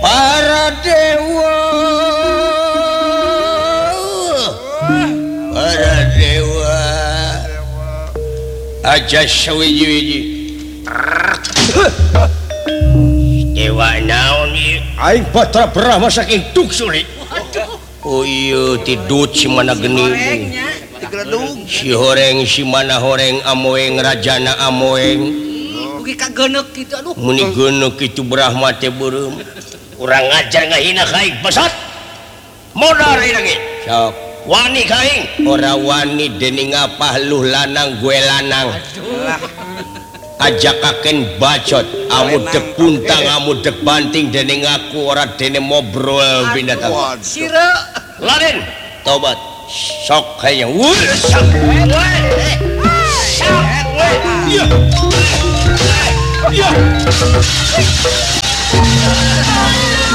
para dewa aja sawiji-wiji dewa naon ieu aing Batra Brahma saking Tuksuri. Oh iya tidut si mana geni si horeng si mana horeng amoeng rajana amoeng ugi kageuneup kitu aduh muni geuneup kitu Brahma teh beureum urang ngajar ngahina ka aing pesat modal ieu ge sok wani ka aing ora wani dening apa luh lanang gue lanang ajakaken bacot amu dek puntang amu dek banting dening aku ora dene ngobrol binatang sira laden tobat sok hayang iya iya